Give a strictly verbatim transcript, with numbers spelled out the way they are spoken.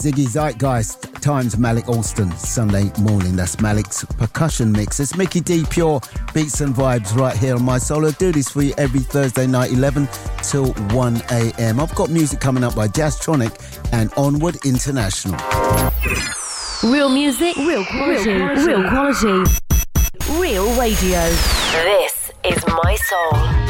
Ziggy Zeitgeist times Malik Alston Sunday morning. That's Malik's percussion mix. It's Mickey D, pure beats and vibes right here on My Soul. I do this for you every Thursday night, eleven till one a.m. I've got music coming up by Jazztronic and Onward International. Real music, real quality, real quality, real, quality. Real radio. This is My Soul.